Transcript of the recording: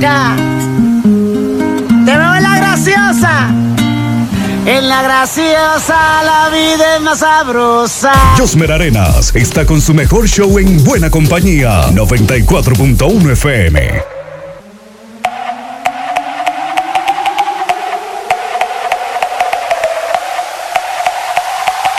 Ya. Te veo en la graciosa. En la graciosa la vida es más sabrosa. Josmer Arenas está con su mejor show en buena compañía. 94.1 FM.